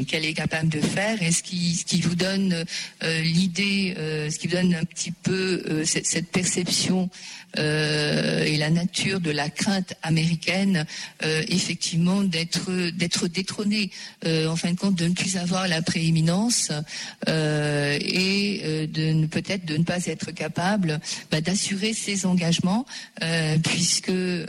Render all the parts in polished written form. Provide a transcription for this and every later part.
qu'elle est capable de faire, et ce qui vous donne l'idée, ce qui vous donne un petit peu cette perception et la nature de la crainte américaine, effectivement, d'être détrônée, en fin de compte, de ne plus avoir la prééminence et peut-être de ne pas être capable d'assurer ses engagements, puisque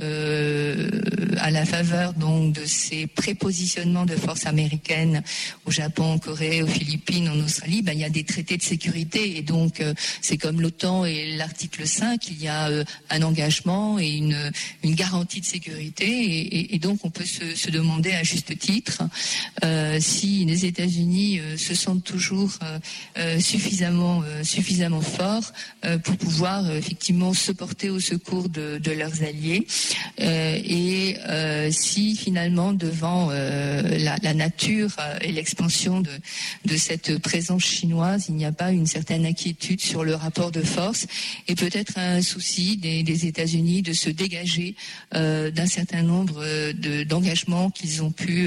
à la faveur donc de ces prépositionnements de forces américaines au Japon, en Corée, aux Philippines, en Australie, il y a des traités de sécurité, et donc c'est comme l'OTAN et l'article 5, il y a un engagement et une garantie de sécurité, et donc on peut se demander à juste titre si les États-Unis se sentent toujours suffisamment forts pour pouvoir effectivement se porter au secours de leurs alliés, et si finalement devant la nature et l'expansion de cette présence chinoise, il n'y a pas une certaine inquiétude sur le rapport de force, et peut-être un souci des États-Unis de se dégager d'un certain nombre d'engagements qu'ils ont pu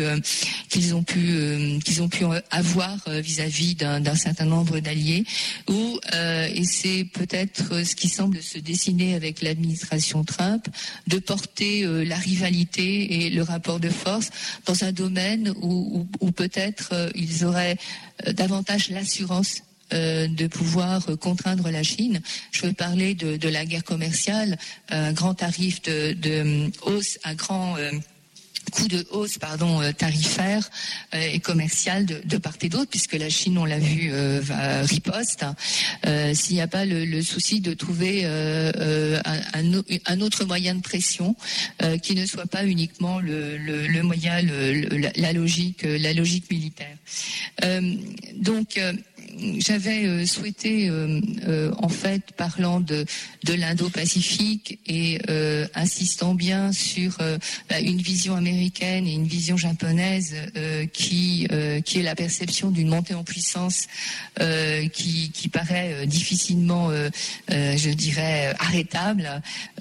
avoir vis-à-vis d'un certain nombre d'alliés, et c'est peut-être ce qui semble se dessiner avec l'administration Trump, de porter la rivalité et le rapport de force dans un domaine où peut-être ils auraient davantage l'assurance de pouvoir contraindre la Chine. Je veux parler de la guerre commerciale, un grand tarif de hausse, un grand coup de hausse tarifaire et commerciale de part et d'autre, puisque la Chine, on l'a vu, riposte. S'il n'y a pas le souci de trouver un autre moyen de pression qui ne soit pas uniquement le moyen, la logique militaire. Donc j'avais souhaité, en fait, parlant de l'Indo-Pacifique et insistant bien sur une vision américaine et une vision japonaise qui est la perception d'une montée en puissance qui paraît difficilement, je dirais, arrêtable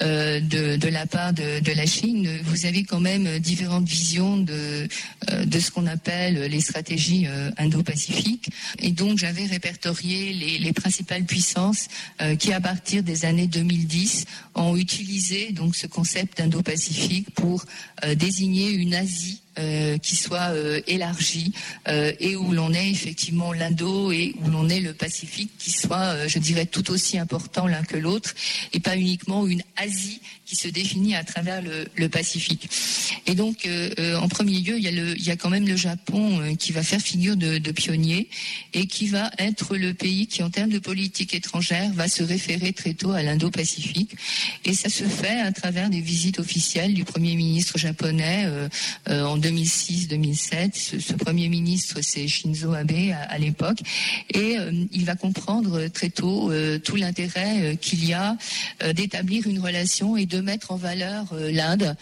de la part de la Chine. Vous avez quand même différentes visions de ce qu'on appelle les stratégies Indo-Pacifiques, et donc j'avais répertorié les principales puissances qui, à partir des années 2010, ont utilisé donc ce concept d'Indo-Pacifique pour désigner une Asie qui soit élargie, et où l'on ait effectivement l'Indo et où l'on ait le Pacifique qui soit, je dirais, tout aussi important l'un que l'autre, et pas uniquement une Asie qui se définit à travers le Pacifique. Et donc, en premier lieu, il y a quand même le Japon qui va faire figure de pionnier, et qui va être le pays qui, en termes de politique étrangère, va se référer très tôt à l'Indo-Pacifique. Et ça se fait à travers des visites officielles du Premier ministre japonais en 2006-2007. Ce Premier ministre, c'est Shinzo Abe à l'époque. Et il va comprendre très tôt tout l'intérêt qu'il y a d'établir une relation et de mettre en valeur l'Inde,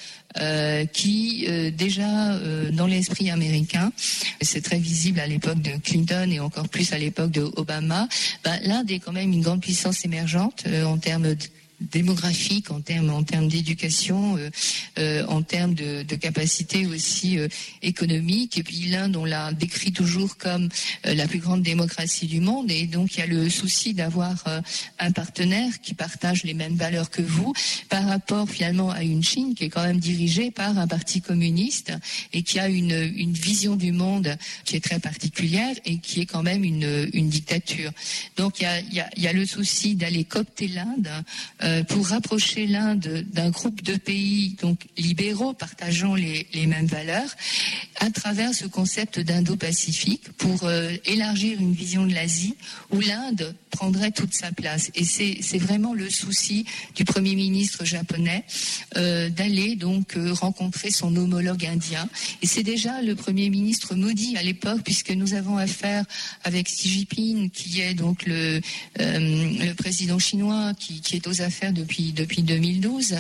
qui déjà dans l'esprit américain, c'est très visible à l'époque de Clinton et encore plus à l'époque de Obama, l'Inde est quand même une grande puissance émergente en termes démographique, en termes d'éducation, en termes de capacité aussi économique. Et puis l'Inde, on l'a décrit toujours comme la plus grande démocratie du monde, et donc il y a le souci d'avoir un partenaire qui partage les mêmes valeurs que vous, par rapport finalement à une Chine qui est quand même dirigée par un parti communiste et qui a une vision du monde qui est très particulière et qui est quand même une dictature. Donc il y a le souci d'aller coopter l'Inde pour rapprocher l'Inde d'un groupe de pays donc libéraux partageant les mêmes valeurs, à travers ce concept d'Indo-Pacifique, pour élargir une vision de l'Asie où l'Inde prendrait toute sa place. Et c'est vraiment le souci du Premier ministre japonais d'aller donc rencontrer son homologue indien. Et c'est déjà le Premier ministre Modi à l'époque, puisque nous avons affaire avec Xi Jinping, qui est donc le président chinois qui est aux affaires depuis 2012,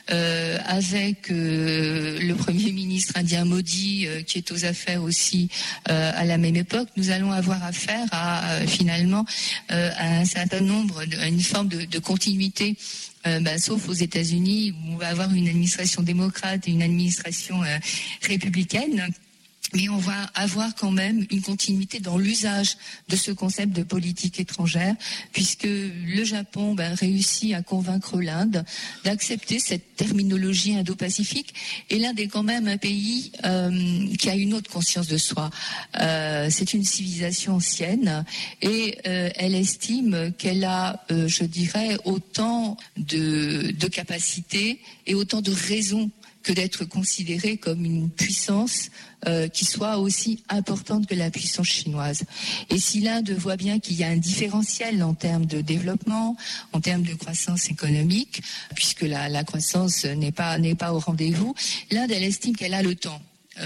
avec le Premier ministre indien Modi qui est aux affaires aussi à la même époque. Nous allons avoir affaire à finalement à un certain nombre, à une forme de continuité. Sauf aux États-Unis où on va avoir une administration démocrate et une administration républicaine. mais on va avoir quand même une continuité dans l'usage de ce concept de politique étrangère, puisque le Japon réussit à convaincre l'Inde d'accepter cette terminologie indo-pacifique, et l'Inde est quand même un pays qui a une autre conscience de soi. C'est une civilisation ancienne, et elle estime qu'elle a, je dirais, autant de capacités et autant de raisons que d'être considérée comme une puissance qui soit aussi importante que la puissance chinoise. Et si l'Inde voit bien qu'il y a un différentiel en termes de développement, en termes de croissance économique, puisque la croissance n'est pas au rendez-vous, l'Inde, elle estime qu'elle a le temps.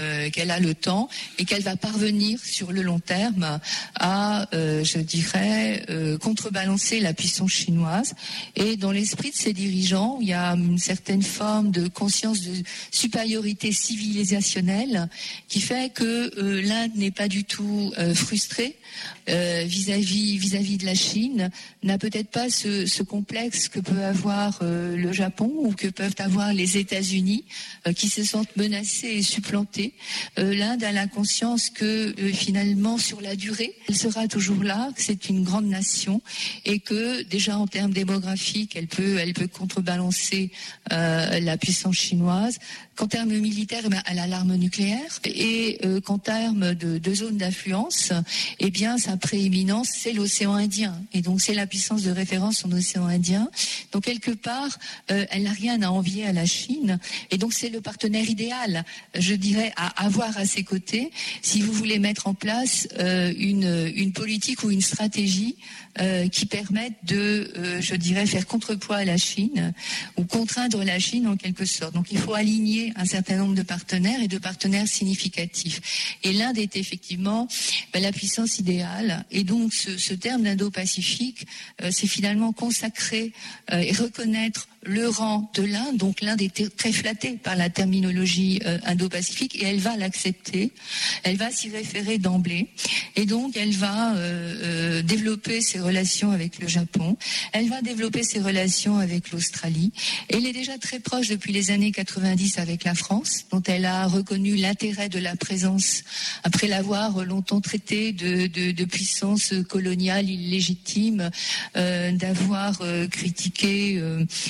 Et qu'elle va parvenir sur le long terme à, je dirais, contrebalancer la puissance chinoise. Et dans l'esprit de ses dirigeants, il y a une certaine forme de conscience de supériorité civilisationnelle qui fait que l'Inde n'est pas du tout frustrée vis-à-vis de la Chine, n'a peut-être pas ce complexe que peut avoir le Japon ou que peuvent avoir les États-Unis qui se sentent menacés et supplantés. L'Inde a la conscience que finalement sur la durée elle sera toujours là, que c'est une grande nation et que déjà en termes démographiques elle peut contrebalancer la puissance chinoise, qu'en termes militaires elle a l'arme nucléaire et qu'en termes de zone d'influence sa prééminence c'est l'océan Indien, et donc c'est la puissance de référence en océan Indien. Donc quelque part elle n'a rien à envier à la Chine, et donc c'est le partenaire idéal, je dirais, à avoir à ses côtés si vous voulez mettre en place une politique ou une stratégie qui permette de, je dirais, faire contrepoids à la Chine ou contraindre la Chine en quelque sorte. Donc il faut aligner un certain nombre de partenaires et de partenaires significatifs. Et l'Inde est effectivement la puissance idéale. Et donc ce terme d'Indo-Pacifique, c'est finalement consacrer et reconnaître le rang de l'Inde. Donc l'Inde était très flattée par la terminologie Indo-Pacifique et elle va l'accepter. Elle va s'y référer d'emblée. Et donc elle va développer ses relations avec le Japon. Elle va développer ses relations avec l'Australie. Elle est déjà très proche depuis les années 90 avec la France, dont elle a reconnu l'intérêt de la présence après l'avoir longtemps traité de puissance coloniale illégitime, d'avoir critiqué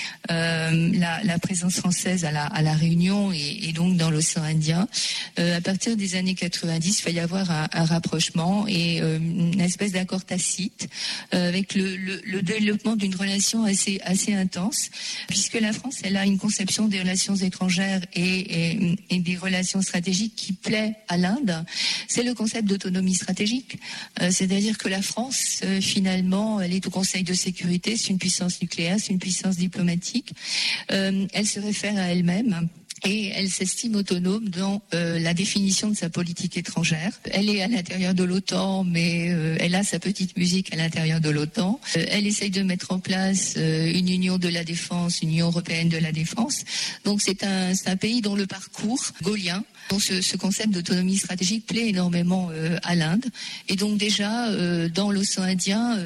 la présence française à la Réunion et donc dans l'océan Indien. À partir des années 90, il va y avoir un rapprochement et une espèce d'accord tacite avec le développement d'une relation assez intense, puisque la France, elle a une conception des relations étrangères et des relations stratégiques qui plaît à l'Inde. C'est le concept d'autonomie stratégique. C'est-à-dire que la France, finalement, elle est au Conseil de sécurité, c'est une puissance nucléaire, c'est une puissance diplomatique. Elle se réfère à elle-même. Et elle s'estime autonome dans la définition de sa politique étrangère. Elle est à l'intérieur de l'OTAN, mais elle a sa petite musique à l'intérieur de l'OTAN. Elle essaye de mettre en place une union de la défense, une union européenne de la défense. Donc c'est un pays dont le parcours gaulien, dont ce concept d'autonomie stratégique plaît énormément à l'Inde. Et donc déjà, dans l'océan Indien,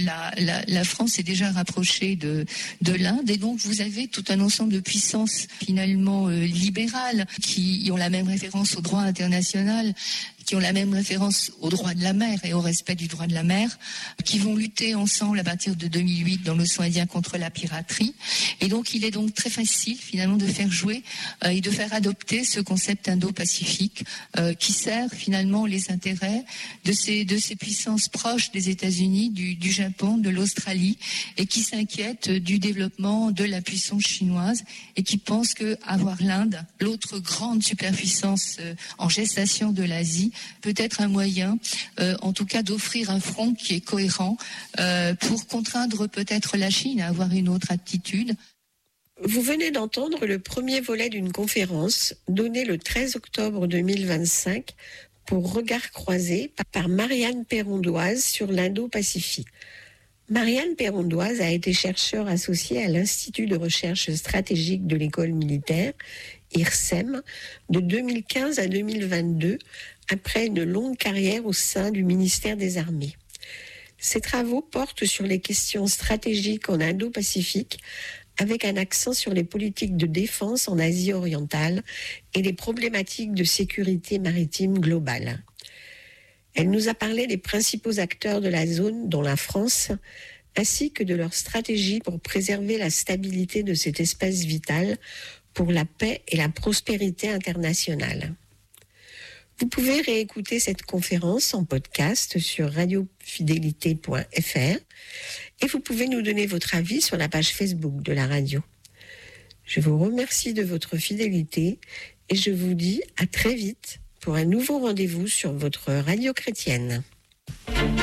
la France est déjà rapprochée de l'Inde. Et donc vous avez tout un ensemble de puissances finalement libérales qui ont la même référence au droit international, qui ont la même référence au droit de la mer et au respect du droit de la mer, qui vont lutter ensemble à partir de 2008 dans l'océan Indien contre la piraterie. Et donc il est donc très facile finalement de faire jouer et de faire adopter ce concept indo-pacifique qui sert finalement les intérêts de ces puissances proches des États-Unis, du Japon, de l'Australie, et qui s'inquiètent du développement de la puissance chinoise et qui pensent que avoir l'Inde, l'autre grande superpuissance en gestation de l'Asie, peut être un moyen, en tout cas, d'offrir un front qui est cohérent pour contraindre peut-être la Chine à avoir une autre attitude. Vous venez d'entendre le premier volet d'une conférence donnée le 13 octobre 2025 pour Regards croisés par Marianne Perrondoise sur l'Indo-Pacifique. Marianne Perrondoise a été chercheure associée à l'Institut de recherche stratégique de l'école militaire, IRSEM, de 2015 à 2022, après une longue carrière au sein du ministère des Armées. Ses travaux portent sur les questions stratégiques en Indo-Pacifique, avec un accent sur les politiques de défense en Asie orientale et les problématiques de sécurité maritime globale. Elle nous a parlé des principaux acteurs de la zone, dont la France, ainsi que de leur stratégie pour préserver la stabilité de cet espace vital pour la paix et la prospérité internationale. Vous pouvez réécouter cette conférence en podcast sur radiofidélité.fr et vous pouvez nous donner votre avis sur la page Facebook de la radio. Je vous remercie de votre fidélité et je vous dis à très vite pour un nouveau rendez-vous sur votre radio chrétienne.